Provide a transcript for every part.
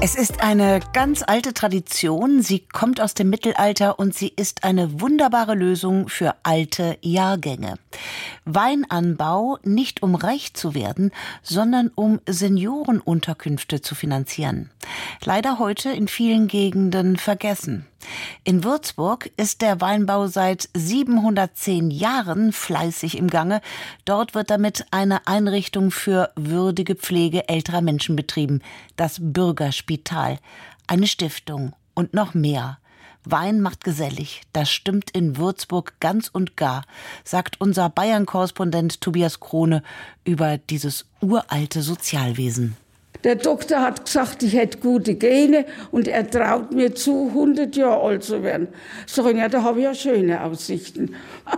Es ist eine ganz alte Tradition, sie kommt aus dem Mittelalter und sie ist eine wunderbare Lösung für alte Jahrgänge. Weinanbau nicht um reich zu werden, sondern um Seniorenunterkünfte zu finanzieren. Leider heute in vielen Gegenden vergessen. In Würzburg ist der Weinbau seit 710 Jahren fleißig im Gange. Dort wird damit eine Einrichtung für würdige Pflege älterer Menschen betrieben, das Bürgerspital, eine Stiftung und noch mehr. Wein macht gesellig, das stimmt in Würzburg ganz und gar, sagt unser Bayern-Korrespondent Tobias Krone über dieses uralte Sozialwesen. Der Doktor hat gesagt, ich hätte gute Gene und er traut mir zu, 100 Jahre alt zu werden. Sag ich, ja, da habe ich ja schöne Aussichten.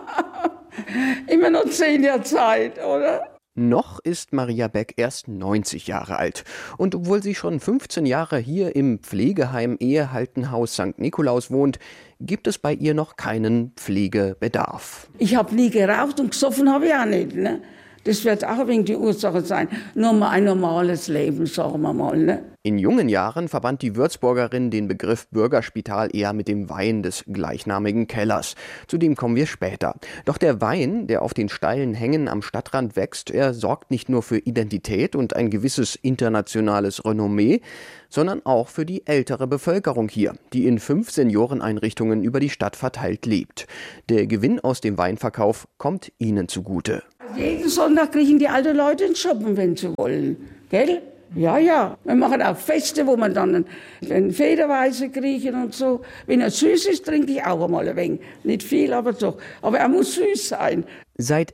Immer noch 10 Jahre Zeit, oder? Noch ist Maria Beck erst 90 Jahre alt. Und obwohl sie schon 15 Jahre hier im Pflegeheim Ehehaltenhaus St. Nikolaus wohnt, gibt es bei ihr noch keinen Pflegebedarf. Ich habe nie geraucht und gesoffen habe ich auch nicht, ne? Das wird auch ein wenig die Ursache sein. Nur mal ein normales Leben, sagen wir mal, ne? In jungen Jahren verband die Würzburgerin den Begriff Bürgerspital eher mit dem Wein des gleichnamigen Kellers. Zu dem kommen wir später. Doch der Wein, der auf den steilen Hängen am Stadtrand wächst, er sorgt nicht nur für Identität und ein gewisses internationales Renommee, sondern auch für die ältere Bevölkerung hier, die in 5 Senioreneinrichtungen über die Stadt verteilt lebt. Der Gewinn aus dem Weinverkauf kommt ihnen zugute. Jeden Sonntag kriegen die alten Leute einen Shoppen, wenn sie wollen, gell? Ja, ja. Wir machen auch Feste, wo man dann einen Federweise kriegen und so. Wenn er süß ist, trinke ich auch einmal ein wenig. Nicht viel, aber doch. Aber er muss süß sein. Seit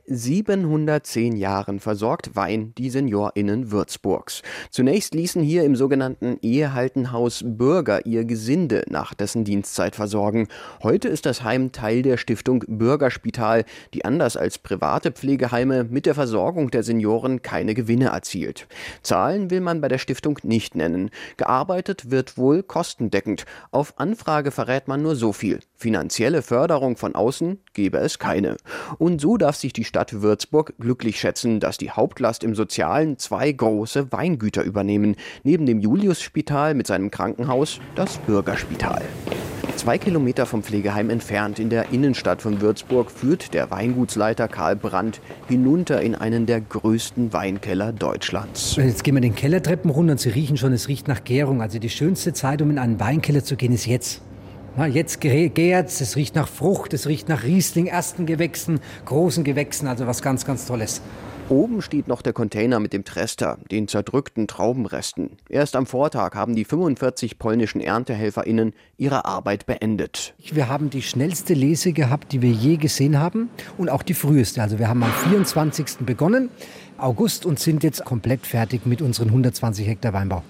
710 Jahren versorgt Wein die SeniorInnen Würzburgs. Zunächst ließen hier im sogenannten Ehehaltenhaus Bürger ihr Gesinde nach dessen Dienstzeit versorgen. Heute ist das Heim Teil der Stiftung Bürgerspital, die anders als private Pflegeheime mit der Versorgung der Senioren keine Gewinne erzielt. Zahlen will man bei der Stiftung nicht nennen. Gearbeitet wird wohl kostendeckend. Auf Anfrage verrät man nur so viel. Finanzielle Förderung von außen gebe es keine. Und so darf sich die Stadt Würzburg glücklich schätzen, dass die Hauptlast im Sozialen 2 große Weingüter übernehmen. Neben dem Juliusspital mit seinem Krankenhaus das Bürgerspital. 2 Kilometer vom Pflegeheim entfernt in der Innenstadt von Würzburg führt der Weingutsleiter Karl Brandt hinunter in einen der größten Weinkeller Deutschlands. Jetzt gehen wir den Kellertreppen runter und Sie riechen schon, es riecht nach Gärung. Also die schönste Zeit, um in einen Weinkeller zu gehen, ist jetzt. Na, jetzt gärt's, es riecht nach Frucht, es riecht nach Riesling, ersten Gewächsen, großen Gewächsen, also was ganz, ganz Tolles. Oben steht noch der Container mit dem Trester, den zerdrückten Traubenresten. Erst am Vortag haben die 45 polnischen ErntehelferInnen ihre Arbeit beendet. Wir haben die schnellste Lese gehabt, die wir je gesehen haben und auch die früheste. Also wir haben am 24. begonnen, August, und sind jetzt komplett fertig mit unseren 120 Hektar Weinbau.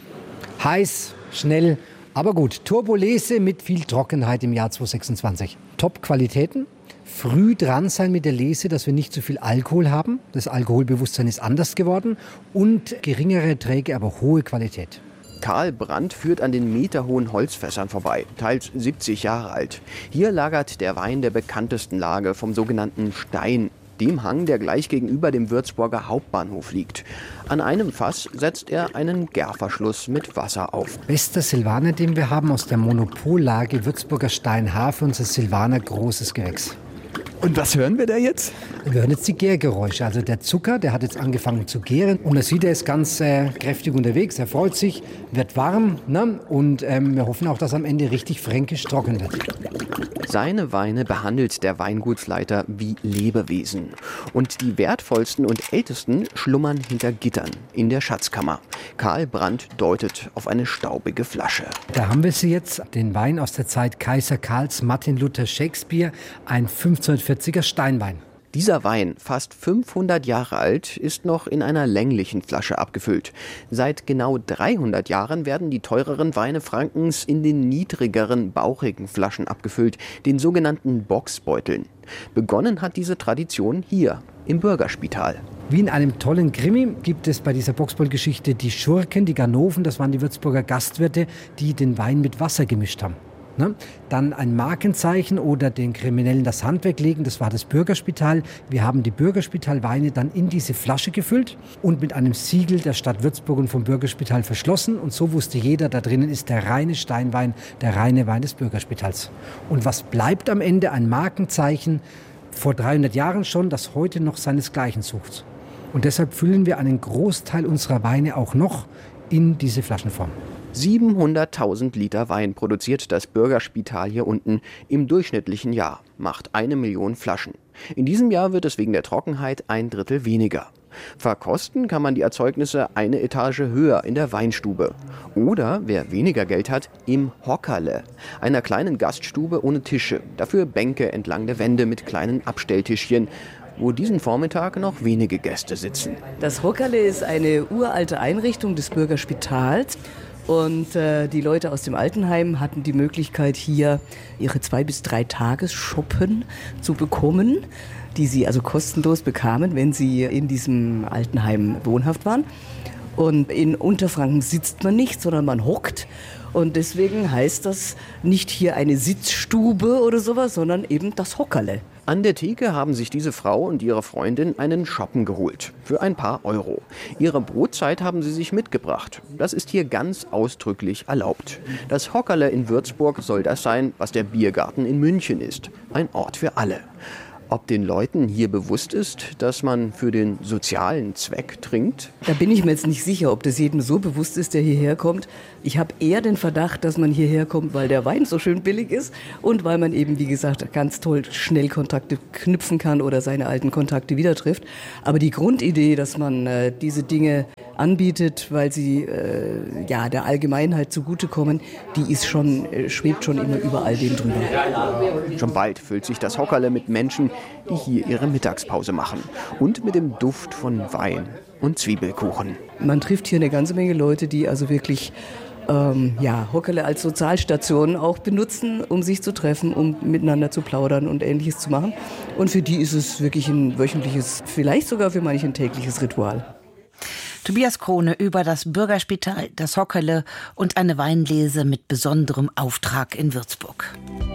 Heiß, schnell, aber gut. Turbolese mit viel Trockenheit im Jahr 2026. Top-Qualitäten. Früh dran sein mit der Lese, dass wir nicht zu viel Alkohol haben. Das Alkoholbewusstsein ist anders geworden. Und geringere Erträge, aber hohe Qualität. Karl Brandt führt an den meterhohen Holzfässern vorbei, teils 70 Jahre alt. Hier lagert der Wein der bekanntesten Lage vom sogenannten Stein, dem Hang, der gleich gegenüber dem Würzburger Hauptbahnhof liegt. An einem Fass setzt er einen Gärverschluss mit Wasser auf. Bester Silvaner, den wir haben aus der Monopollage Würzburger Steinhaar, für unser Silvaner großes Gewächs. Und was hören wir da jetzt? Wir hören jetzt die Gärgeräusche. Also der Zucker, der hat jetzt angefangen zu gären. Und man sieht, er ist ganz kräftig unterwegs. Er freut sich, wird warm. Ne? Und wir hoffen auch, dass am Ende richtig fränkisch trocken wird. Seine Weine behandelt der Weingutsleiter wie Lebewesen. Und die wertvollsten und ältesten schlummern hinter Gittern in der Schatzkammer. Karl Brandt deutet auf eine staubige Flasche. Da haben wir sie jetzt, den Wein aus der Zeit Kaiser Karls, Martin Luther, Shakespeare, ein 1540er Steinwein. Dieser Wein, fast 500 Jahre alt, ist noch in einer länglichen Flasche abgefüllt. Seit genau 300 Jahren werden die teureren Weine Frankens in den niedrigeren, bauchigen Flaschen abgefüllt, den sogenannten Bocksbeuteln. Begonnen hat diese Tradition hier, im Bürgerspital. Wie in einem tollen Krimi gibt es bei dieser Bocksbeutelgeschichte die Schurken, die Ganoven, das waren die Würzburger Gastwirte, die den Wein mit Wasser gemischt haben. Dann ein Markenzeichen oder den Kriminellen das Handwerk legen, das war das Bürgerspital. Wir haben die Bürgerspitalweine dann in diese Flasche gefüllt und mit einem Siegel der Stadt Würzburg und vom Bürgerspital verschlossen. Und so wusste jeder, da drinnen ist der reine Steinwein, der reine Wein des Bürgerspitals. Und was bleibt am Ende? Ein Markenzeichen, vor 300 Jahren schon, das heute noch seinesgleichen sucht. Und deshalb füllen wir einen Großteil unserer Weine auch noch in diese Flaschenform. 700.000 Liter Wein produziert das Bürgerspital hier unten im durchschnittlichen Jahr, macht 1 Million Flaschen. In diesem Jahr wird es wegen der Trockenheit 1/3 weniger. Verkosten kann man die Erzeugnisse eine Etage höher in der Weinstube. Oder, wer weniger Geld hat, im Hockerle, einer kleinen Gaststube ohne Tische, dafür Bänke entlang der Wände mit kleinen Abstelltischchen, wo diesen Vormittag noch wenige Gäste sitzen. Das Hockerle ist eine uralte Einrichtung des Bürgerspitals. Und die Leute aus dem Altenheim hatten die Möglichkeit, hier ihre 2 bis 3 Tagesschuppen zu bekommen, die sie also kostenlos bekamen, wenn sie in diesem Altenheim wohnhaft waren. Und in Unterfranken sitzt man nicht, sondern man hockt. Und deswegen heißt das nicht hier eine Sitzstube oder sowas, sondern eben das Hockerle. An der Theke haben sich diese Frau und ihre Freundin einen Schoppen geholt. Für ein paar Euro. Ihre Brotzeit haben sie sich mitgebracht. Das ist hier ganz ausdrücklich erlaubt. Das Hockerle in Würzburg soll das sein, was der Biergarten in München ist. Ein Ort für alle. Ob den Leuten hier bewusst ist, dass man für den sozialen Zweck trinkt? Da bin ich mir jetzt nicht sicher, ob das jedem so bewusst ist, der hierher kommt. Ich habe eher den Verdacht, dass man hierher kommt, weil der Wein so schön billig ist und weil man eben, wie gesagt, ganz toll schnell Kontakte knüpfen kann oder seine alten Kontakte wieder trifft. Aber die Grundidee, dass man diese Dinge anbietet, weil sie der Allgemeinheit zugutekommen, die ist schwebt schon immer über all dem drüber. Schon bald füllt sich das Hockerle mit Menschen, die hier ihre Mittagspause machen. Und mit dem Duft von Wein und Zwiebelkuchen. Man trifft hier eine ganze Menge Leute, die also wirklich Hockerle als Sozialstation auch benutzen, um sich zu treffen, um miteinander zu plaudern und Ähnliches zu machen. Und für die ist es wirklich ein wöchentliches, vielleicht sogar für manche ein tägliches Ritual. Tobias Krone über das Bürgerspital, das Hockerle und eine Weinlese mit besonderem Auftrag in Würzburg.